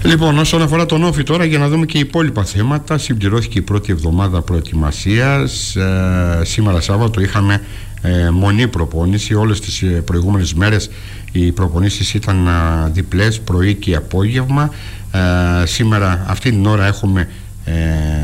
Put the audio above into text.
Λοιπόν, όσον αφορά τον Όφη τώρα, για να δούμε και υπόλοιπα θέματα, συμπληρώθηκε η πρώτη εβδομάδα προετοιμασίας. Σήμερα Σάββατο είχαμε μονή προπόνηση. Όλες τις προηγούμενες μέρες οι προπονήσεις ήταν διπλές, πρωί και απόγευμα. Σήμερα αυτή την ώρα έχουμε